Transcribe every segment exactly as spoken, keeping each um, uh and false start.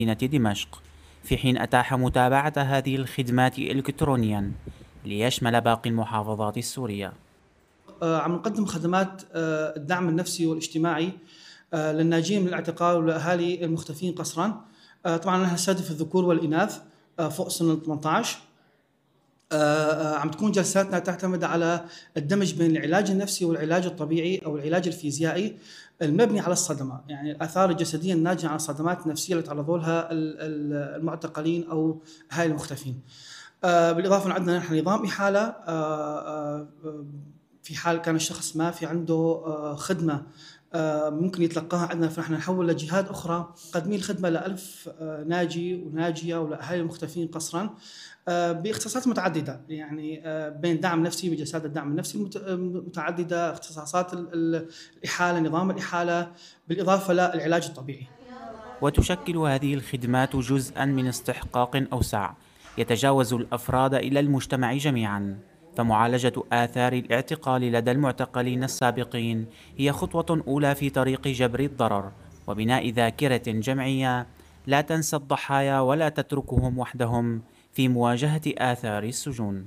دمشق، في حين أتاح متابعة هذه الخدمات إلكترونيا ليشمل باقي المحافظات السورية. عم نقدم خدمات الدعم النفسي والاجتماعي للناجين من الاعتقال والأهالي المختفين قسرا. طبعا نحن نستهدف الذكور والإناث فوق سن ثمانية عشر. عم تكون جلساتنا تعتمد على الدمج بين العلاج النفسي والعلاج الطبيعي أو العلاج الفيزيائي المبني على الصدمة، يعني الآثار الجسدية الناتجة عن الصدمات النفسية اللي تعرضوا لها المعتقلين أو أهالي المختفين. بالإضافة عندنا نحن نظام إحالة في حال كان الشخص ما في عنده خدمة ممكن يتلقاها عندنا، فنحن نحول لجهات أخرى قدمي الخدمة لألف ناجي وناجية ولأهالي المختفين قسرا باختصاصات متعددة، يعني بين دعم نفسي بجلسات الدعم النفسي المتعددة، اختصاصات الإحالة، نظام الإحالة، بالإضافة للعلاج الطبيعي. وتشكل هذه الخدمات جزءا من استحقاق أوسع يتجاوز الأفراد إلى المجتمع جميعا، فمعالجة آثار الاعتقال لدى المعتقلين السابقين هي خطوة أولى في طريق جبر الضرر وبناء ذاكرة جمعية لا تنسى الضحايا ولا تتركهم وحدهم في مواجهة آثار السجون.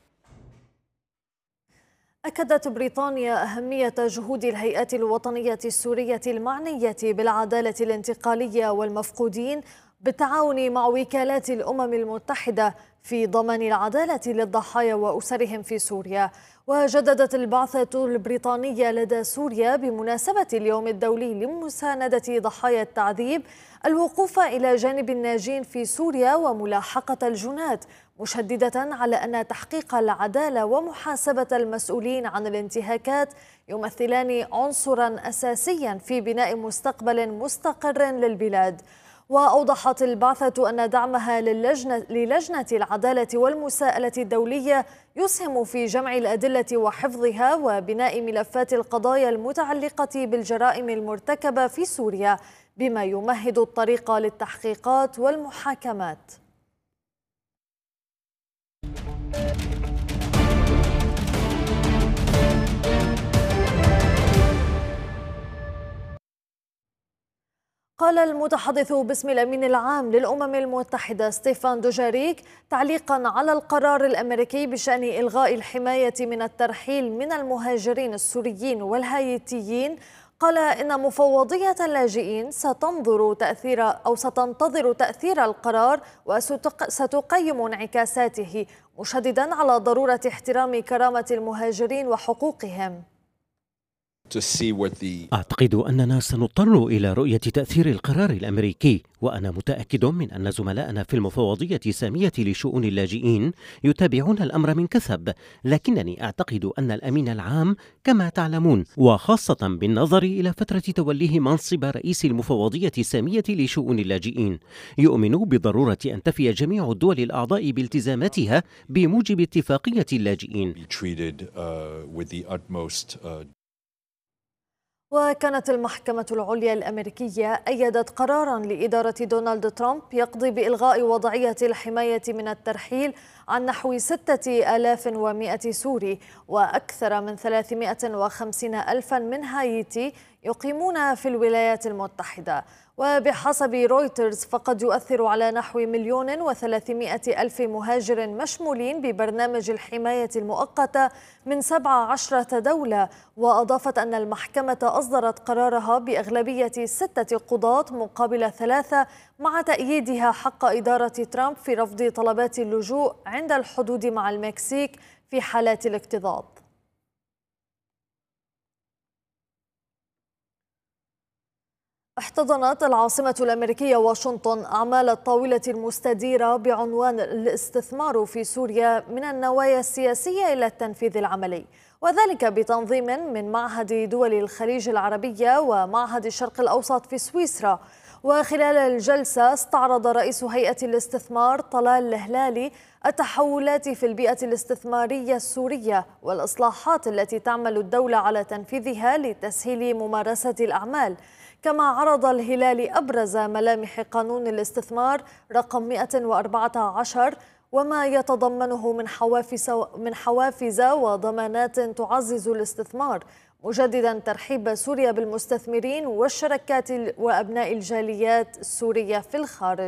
أكدت بريطانيا أهمية جهود الهيئات الوطنية السورية المعنية بالعدالة الانتقالية والمفقودين بالتعاون مع وكالات الأمم المتحدة في ضمان العدالة للضحايا وأسرهم في سوريا. وجددت البعثة البريطانية لدى سوريا بمناسبة اليوم الدولي لمساندة ضحايا التعذيب الوقوف إلى جانب الناجين في سوريا وملاحقة الجنات، مشددة على أن تحقيق العدالة ومحاسبة المسؤولين عن الانتهاكات يمثلان عنصرا أساسيا في بناء مستقبل مستقر للبلاد. وأوضحت البعثة أن دعمها للجنة, للجنة العدالة والمساءلة الدولية يسهم في جمع الأدلة وحفظها وبناء ملفات القضايا المتعلقة بالجرائم المرتكبة في سوريا، بما يمهد الطريق للتحقيقات والمحاكمات. قال المتحدث باسم الأمين العام للأمم المتحدة ستيفان دوجاريك تعليقا على القرار الأمريكي بشأن إلغاء الحماية من الترحيل من المهاجرين السوريين والهايتيين، قال إن مفوضية اللاجئين ستنظر تأثير أو ستنتظر تأثير القرار وستقيم انعكاساته، مشددا على ضرورة احترام كرامة المهاجرين وحقوقهم. أعتقد أننا سنضطر إلى رؤية تأثير القرار الأمريكي، وأنا متأكد من أن زملائنا في المفوضية السامية لشؤون اللاجئين يتابعون الأمر من كثب، لكنني أعتقد أن الأمين العام كما تعلمون، وخاصة بالنظر إلى فترة توليه منصب رئيس المفوضية السامية لشؤون اللاجئين، يؤمن بضرورة أن تفي جميع الدول الأعضاء بالتزاماتها بموجب اتفاقية اللاجئين. وكانت المحكمة العليا الأمريكية أيدت قراراً لإدارة دونالد ترامب يقضي بإلغاء وضعية الحماية من الترحيل عن نحو ستة آلاف ومائة سوري، وأكثر من ثلاثمائة وخمسين ألفاً من هايتي يقيمون في الولايات المتحدة. وبحسب رويترز فقد يؤثر على نحو مليون وثلاثمائة ألف مهاجر مشمولين ببرنامج الحماية المؤقتة من سبع عشرة دولة. وأضافت أن المحكمة أصدرت قرارها بأغلبية ستة قضاة مقابل ثلاثة، مع تأييدها حق إدارة ترامب في رفض طلبات اللجوء عند الحدود مع المكسيك في حالات الاكتظاظ. احتضنت العاصمة الأمريكية واشنطن أعمال الطاولة المستديرة بعنوان الاستثمار في سوريا من النوايا السياسية إلى التنفيذ العملي، وذلك بتنظيم من معهد دول الخليج العربية ومعهد الشرق الأوسط في سويسرا. وخلال الجلسة استعرض رئيس هيئة الاستثمار طلال الهلالي التحولات في البيئة الاستثمارية السورية والإصلاحات التي تعمل الدولة على تنفيذها لتسهيل ممارسة الأعمال. كما عرض الهلالي أبرز ملامح قانون الاستثمار رقم مئة وأربعة عشر وما يتضمنه من حوافز من حوافز وضمانات تعزز الاستثمار، مجددا ترحيب سوريا بالمستثمرين والشركات وأبناء الجاليات السورية في الخارج.